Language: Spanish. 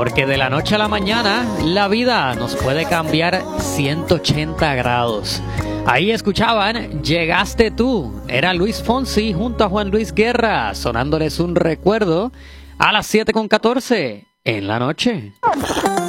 Porque de la noche a la mañana la vida nos puede cambiar 180 grados. Ahí escuchaban Llegaste tú. Era Luis Fonsi junto a Juan Luis Guerra, sonándoles un recuerdo a las 7:14 en la noche.